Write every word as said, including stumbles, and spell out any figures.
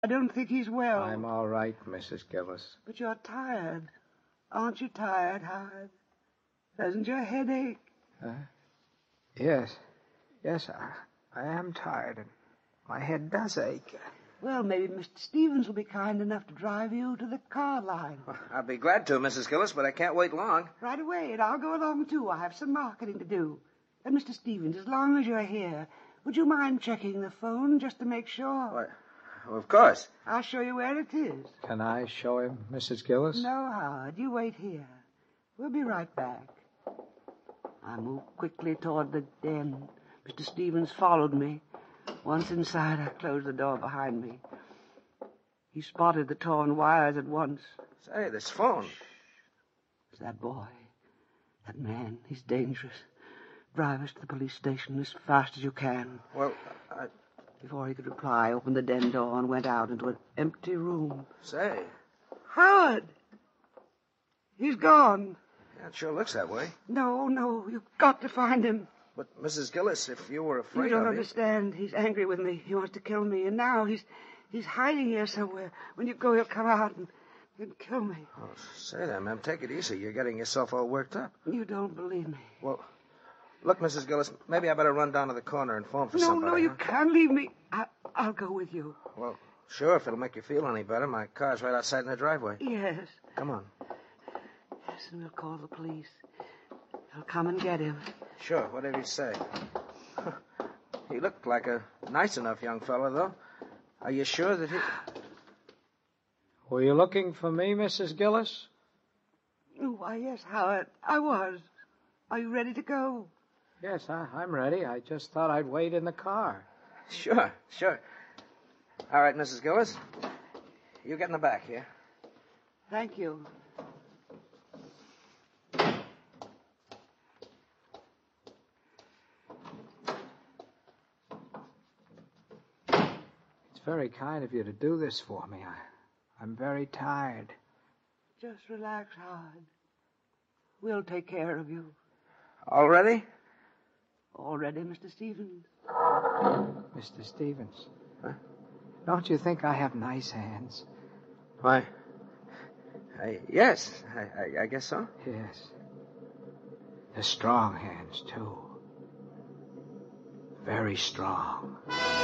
I don't think he's well. I'm all right, Missus Gillis. But you're tired. Aren't you tired, Howard? Doesn't your head ache? Uh, yes. Yes, I, I am tired, and my head does ache. Well, maybe Mister Stevens will be kind enough to drive you to the car line. Well, I'll be glad to, Missus Gillis, but I can't wait long. Right away, and I'll go along, too. I have some marketing to do. And, Mister Stevens, as long as you're here, would you mind checking the phone just to make sure? What? Well, of course. I'll show you where it is. Can I show him, Missus Gillis? No, Howard. You wait here. We'll be right back. I moved quickly toward the den. Mister Stevens followed me. Once inside, I closed the door behind me. He spotted the torn wires at once. Say, this phone. It's that boy. That man. He's dangerous. Drive us to the police station as fast as you can. Well, I... Before he could reply, I opened the den door and went out into an empty room. Say. Howard! He's gone. Yeah, it sure looks that way. No, no, you've got to find him. But, Missus Gillis, if you were afraid You don't of understand. He's angry with me. He wants to kill me. And now he's he's hiding here somewhere. When you go, he'll come out and, and kill me. Oh, say that, ma'am. Take it easy. You're getting yourself all worked up. You don't believe me. Well, look, Missus Gillis, maybe I better run down to the corner and phone for no, somebody. No, no, you huh? can't leave me. I, I'll go with you. Well, sure, if it'll make you feel any better. My car's right outside in the driveway. Yes. Come on. Yes, and we'll call the police. They'll come and get him. Sure, whatever you say. He looked like a nice enough young fellow, though. Are you sure that he... Were you looking for me, Missus Gillis? Oh, why, yes, Howard. I was. Are you ready to go? Yes, I, I'm ready. I just thought I'd wait in the car. Sure, sure. All right, Missus Gillis. You get in the back here. Thank you. It's very kind of you to do this for me. I, I'm very tired. Just relax, Howard. We'll take care of you. All ready? All ready, Mister Stevens? Mister Stevens. Huh? Don't you think I have nice hands? Why, I, yes, I, I, I guess so. Yes. They're strong hands, too. Very strong.